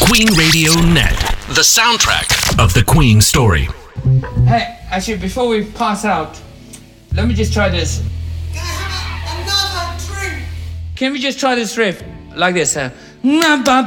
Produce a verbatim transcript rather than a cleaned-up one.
Queen Radio Net, the soundtrack of the Queen story. Hey, actually, before we pass out, let me just try this. Can I have another drink? Can we just try this riff like this? Uh,